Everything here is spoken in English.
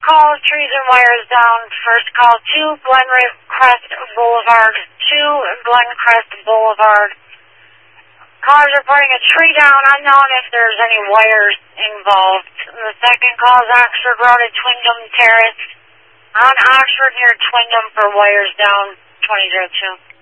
Call trees and wires down. First call 2 Glencrest Boulevard. 2 Glencrest Boulevard. Callers reporting a tree down, unknown if there's any wires involved. The second call is Oxford Road at Twingdom Terrace. On Oxford near Twingdom for wires down 2002.